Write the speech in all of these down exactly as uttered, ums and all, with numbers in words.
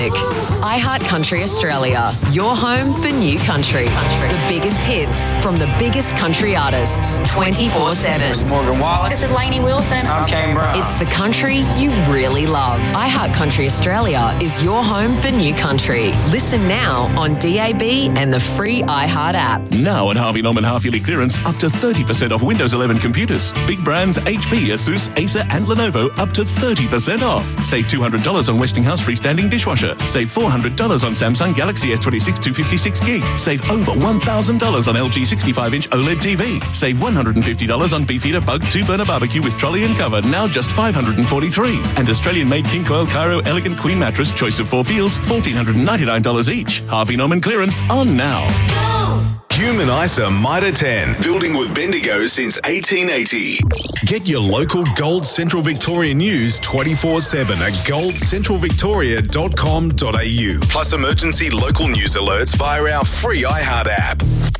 iHeart Country Australia, your home for new country. The biggest hits from the biggest country artists, twenty-four seven. This is Morgan Wallen. This is Lainey Wilson. I'm Kane Brown. It's the country you really love. iHeart Country Australia is your home for new country. Listen now on D A B and the free iHeart app. Now at Harvey Norman half-yearly clearance, up to thirty percent off Windows eleven computers. Big brands H P, Asus, Acer and Lenovo up to thirty percent off. Save two hundred dollars on Westinghouse freestanding dishwasher. Save four hundred dollars on Samsung Galaxy S twenty-six two fifty-six gig. Save over one thousand dollars on L G sixty-five inch OLED T V. Save one hundred fifty dollars on Beefeater Bug two burner barbecue with trolley and cover, now just five hundred forty-three dollars. And Australian-made King Coil Cairo Elegant Queen Mattress, choice of four feels, one thousand four hundred ninety-nine dollars each. Harvey Norman clearance on now. Human ISA Mitre ten, building with Bendigo since eighteen eighty. Get your local Gold Central Victoria news twenty-four seven at gold central victoria dot com dot a u. Plus emergency local news alerts via our free iHeart app.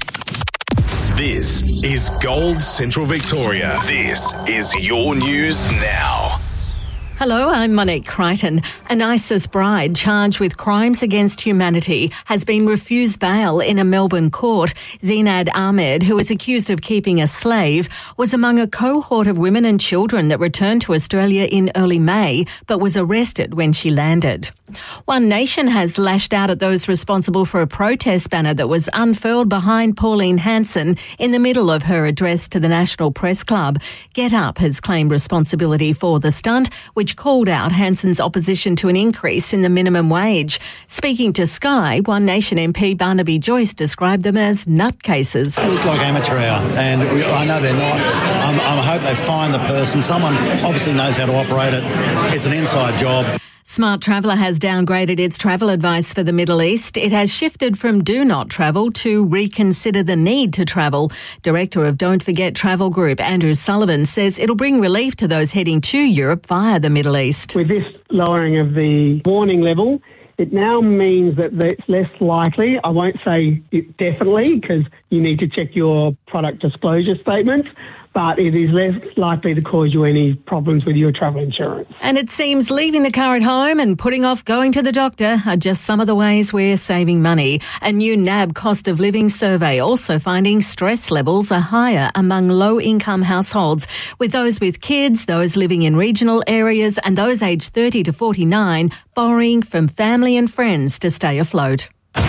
This is Gold Central Victoria. This is your news now. Hello, I'm Monique Crichton. An ISIS bride charged with crimes against humanity has been refused bail in a Melbourne court. Zinad Ahmed, who is accused of keeping a slave, was among a cohort of women and children that returned to Australia in early May, but was arrested when she landed. One Nation has lashed out at those responsible for a protest banner that was unfurled behind Pauline Hanson in the middle of her address to the National Press Club. Get Up has claimed responsibility for the stunt, which called out Hanson's opposition to an increase in the minimum wage. Speaking to Sky, One Nation M P Barnaby Joyce described them as nutcases. They look like amateur hour, and we, I know they're not. I'm, I hope they find the person. Someone obviously knows how to operate it. It's an inside job. Smart Traveller has downgraded its travel advice for the Middle East. It has shifted from do not travel to reconsider the need to travel. Director of Don't Forget Travel Group, Andrew Sullivan, says it'll bring relief to those heading to Europe via the Middle East. With this lowering of the warning level, it now means that it's less likely. I won't say it definitely, because you need to check your product disclosure statements, but it is less likely to cause you any problems with your travel insurance. And it seems leaving the car at home and putting off going to the doctor are just some of the ways we're saving money. A new N A B cost of living survey also finding stress levels are higher among low-income households, with those with kids, those living in regional areas and those aged thirty to forty-nine borrowing from family and friends to stay afloat.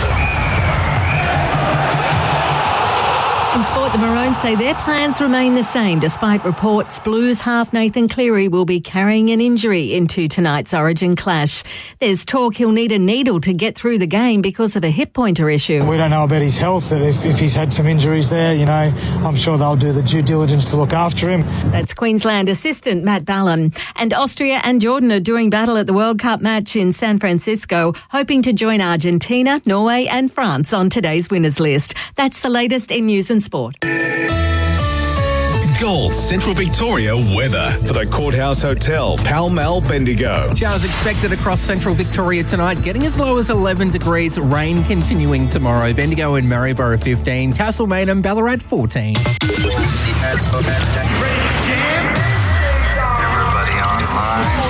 In sport, the Maroons say their plans remain the same despite reports Blues half Nathan Cleary will be carrying an injury into tonight's Origin clash. There's talk he'll need a needle to get through the game because of a hip pointer issue. We don't know about his health. If, if he's had some injuries there, you know, I'm sure they'll do the due diligence to look after him. That's Queensland assistant Matt Ballon. And Austria and Jordan are doing battle at the World Cup match in San Francisco, hoping to join Argentina, Norway and France on today's winners list. That's the latest in news and sport. Gold Central Victoria weather for the Courthouse Hotel, Pall Mall, Bendigo. Showers expected across Central Victoria tonight, getting as low as eleven degrees. Rain continuing tomorrow. Bendigo and Maryborough fifteen, Castlemaine and Ballarat fourteen. Everybody online.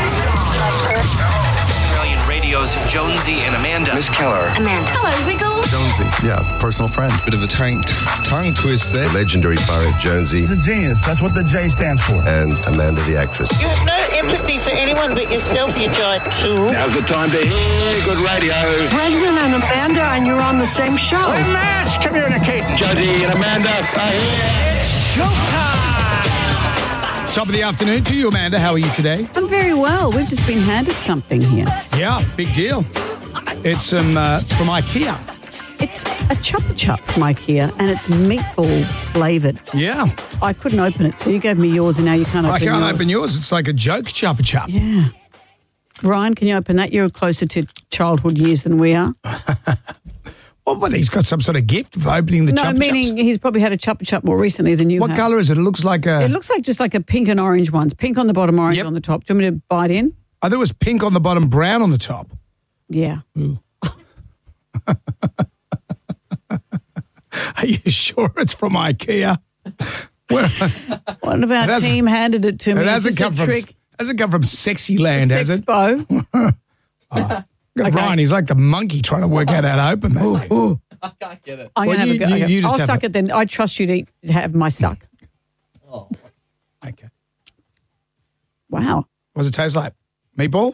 Australian Radio's Jonesy and Amanda. Miss Keller. Amanda. Hello, Wiggles. Jonesy, yeah, personal friend. Bit of a tongue, tongue twist there. The legendary poet Jonesy. He's a genius. That's what the J stands for. And Amanda the actress. You have no empathy for anyone but yourself, you giant tool. Now's the time to hear good radio. Brendan and Amanda, and you're on the same show. Hey, Matt, communicate. Jonesy and Amanda are here. It's showtime. Top of the afternoon to you, Amanda. How are you today? I'm very well. We've just been handed something here. Yeah, big deal. It's um, uh, from IKEA. It's a Chupa Chup from IKEA, and it's meatball flavoured. Yeah. I couldn't open it, so you gave me yours, and now you can't I open yours. I can't open yours. It's like a joke Chupa Chup. Yeah. Ryan, can you open that? You're closer to childhood years than we are. Well, but he's got some sort of gift for opening the no, Chupa Chups. No, meaning he's probably had a Chupa Chup more recently than you What have. colour is it? It looks like a... It looks like just like a pink and orange ones. Pink on the bottom, orange Yep. on the top. Do you want me to bite in? I thought it was pink on the bottom, brown on the top. Yeah. Ooh. Are you sure it's from IKEA? Where, One of our team handed it to me. It hasn't come from, hasn't come from Sexy Land, has it? Sexpo. oh, Look at Okay. Ryan, he's like the monkey trying to work out how to open that. Ooh, ooh. I can't get it. I'm Well, going to you- have a go. you- Okay. you just I'll have suck it. it then. I trust you to eat, have my suck. Okay. Wow. What does it taste like? Meatball?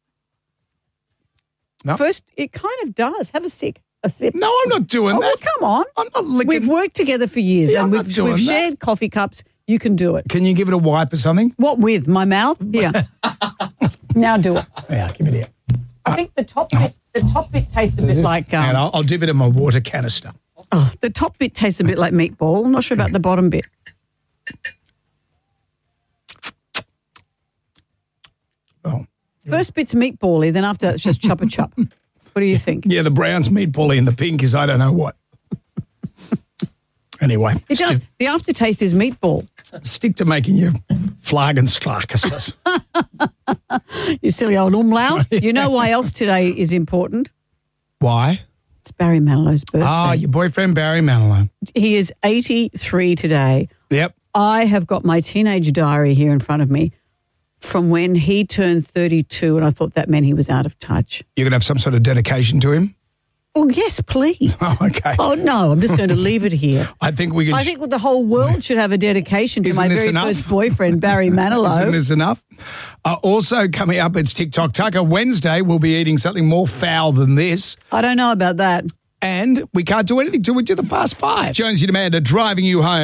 No. First, it kind of does. Have a sip. A sip. No, I'm not doing Oh, that. well, come on. I'm not licking. We've worked together for years, Yeah, and I'm not we've, doing we've that. shared coffee cups. You can do it. Can you give it a wipe or something? What with? My mouth? Here. Now do it. Yeah, give it here. I think the top bit, the top bit tastes a bit like. Um, and I'll, I'll dip it in my water canister. oh, the top bit tastes a bit like meatball. I'm not sure about the bottom bit. Oh. First bit's meatbally, then after that it's just chopper chop. What do you think? Yeah, the brown's meatbally and the pink is I don't know what. Anyway. It does. Stick, The aftertaste is meatball. stick to making your Flagensklackers. You silly old umlaut. You know why else today is important? Why? It's Barry Manilow's birthday. Ah, your boyfriend Barry Manilow. He is eighty-three today. Yep. I have got my teenage diary here in front of me from when he turned thirty-two, and I thought that meant he was out of touch. You're going to have some sort of dedication to him? Oh, yes, please. Oh, okay. Oh, no, I'm just going to leave it here. I think we can... I think the whole world should have a dedication to Isn't my this very enough? first boyfriend, Barry Manilow. Isn't this enough? Uh, also coming up, it's TikTok Tucker. Wednesday, we'll be eating something more foul than this. I don't know about that. And we can't do anything till we do the Fast Five. Jonesy and Amanda driving you home.